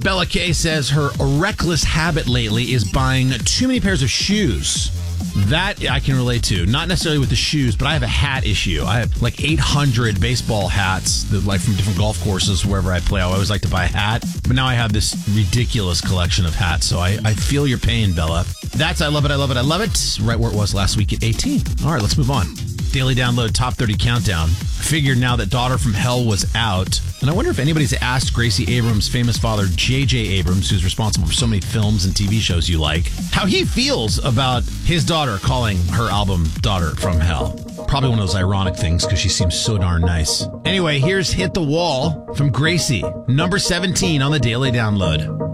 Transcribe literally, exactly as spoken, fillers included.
Bella Kay says her reckless habit lately is buying too many pairs of shoes. That I can relate to. Not necessarily with the shoes, but I have a hat issue. I have like eight hundred baseball hats, that, like from different golf courses, wherever I play. I always like to buy a hat. But now I have this ridiculous collection of hats, so I, I feel your pain, Bella. That's I Love It, I Love It, I Love It. Right where it was last week at eighteen. All right, let's move on. Daily Download Top thirty Countdown. I figured now that Daughter from Hell was out, and I wonder if anybody's asked Gracie Abrams' famous father, J J Abrams, who's responsible for so many films and T V shows you like, how he feels about his daughter calling her album Daughter from Hell. Probably one of those ironic things because she seems so darn nice. Anyway, here's Hit the Wall from Gracie, number seventeen on the Daily Download.